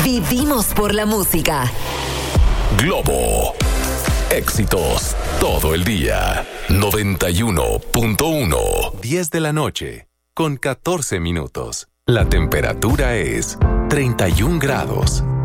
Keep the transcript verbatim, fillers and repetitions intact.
Vivimos por la música. Globo. Éxitos todo el día. noventa y uno punto uno. diez de la noche, con catorce minutos. La temperatura es treinta y un grados.